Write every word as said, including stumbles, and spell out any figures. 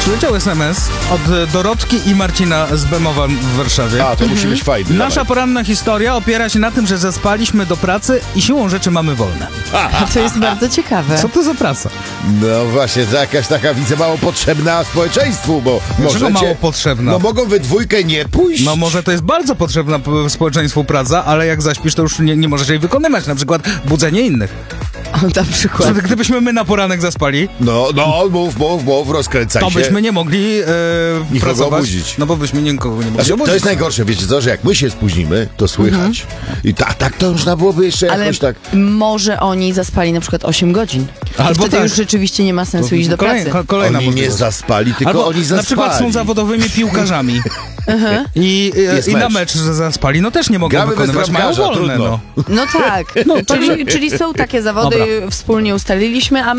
Przyleciał es em es od Dorotki i Marcina z Bemowa w Warszawie. A, to musi być fajne. Nasza dawaj. poranna historia opiera się na tym, że zaspaliśmy do pracy i siłą rzeczy mamy wolne. A to jest bardzo ciekawe. Co to za praca? No właśnie, to jakaś taka, widzę, mało potrzebna społeczeństwu, bo Dlaczego możecie... mało potrzebna? No mogą we dwójkę nie pójść. No może to jest bardzo potrzebna p- społeczeństwu praca, ale jak zaśpisz, to już nie, nie możesz jej wykonywać. Na przykład budzenie innych. O, na przykład. Gdybyśmy my na poranek zaspali, No, no, mów, mów, mów, rozkręcaj to się. byśmy nie mogli e, Nikogo pracować. obudzić. No bo byśmy nikogo nie mogli Znaczy, obudzić. to jest najgorsze, wiecie co, że jak my się spóźnimy, to słychać. Mhm. I tak, tak to można byłoby jeszcze Ale jakoś tak... może oni zaspali na przykład osiem godzin. Albo I wtedy tak. już rzeczywiście nie ma sensu iść do Kolej, pracy. ko- kolejna Oni nie możliwość. zaspali, tylko Albo oni zaspali. na przykład są zawodowymi piłkarzami. I, Jest i, i na mecz. mecz że zaspali, no też nie mogą Gramy bez wykonywać, mają bramkarza, wolne. trudno. No. No tak, czyli, czyli są takie zawody, Dobra. wspólnie ustaliliśmy, a